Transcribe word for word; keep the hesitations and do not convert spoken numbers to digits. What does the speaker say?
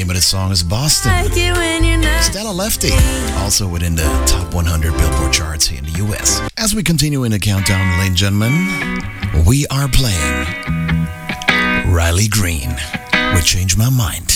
name of the song is Boston. Stella Lefty, also within the top one hundred Billboard charts here in the U S. As we continue in the countdown, ladies and gentlemen, we are playing Riley Green with Change My Mind.